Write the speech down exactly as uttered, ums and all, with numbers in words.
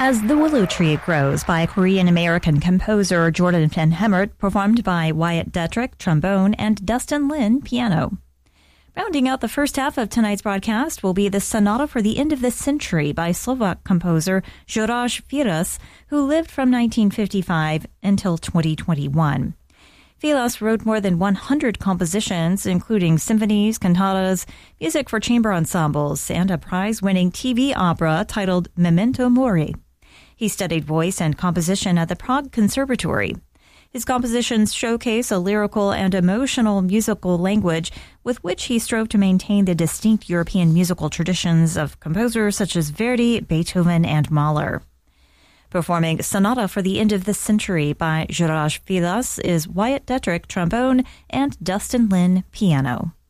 As the Willow Tree Grows by Korean-American composer Jordan Van Hemert, performed by Wyatt Detrick, trombone, and Dustin Lin, piano. Rounding out the first half of tonight's broadcast will be the Sonata for the End of the Century by Slovak composer Joráš Firas, who lived from nineteen fifty-five until twenty twenty-one. Firas wrote more than one hundred compositions, including symphonies, cantatas, music for chamber ensembles, and a prize-winning T V opera titled Memento Mori. He studied voice and composition at the Prague Conservatory. His compositions showcase a lyrical and emotional musical language with which he strove to maintain the distinct European musical traditions of composers such as Verdi, Beethoven, and Mahler. Performing Sonata for the End of the Century by Joráš Firas is Wyatt Detrick, trombone, and Dustin Lin, piano.